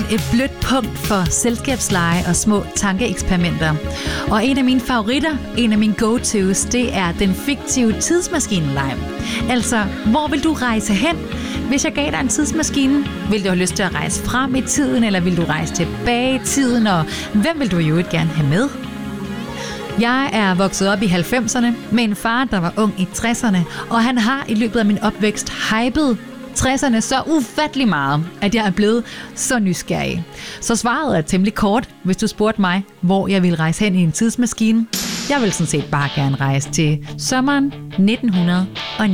et blødt punkt for selskabsleje og små tankeeksperimenter. Og en af mine favoritter, en af mine go-tos, det er den fiktive tidsmaskineleje. Altså, hvor vil du rejse hen? Hvis jeg gav dig en tidsmaskine, vil du have lyst til at rejse frem i tiden, eller vil du rejse tilbage i tiden, og hvem vil du jo ikke gerne have med? Jeg er vokset op i 90'erne med en far, der var ung i 60'erne, og han har i løbet af min opvækst hypet 60'erne så ufattelig meget, at jeg er blevet så nysgerrig. Så svaret er temmelig kort, hvis du spurgte mig, hvor jeg ville rejse hen i en tidsmaskine. Jeg vil sådan set bare gerne rejse til sommeren 1909.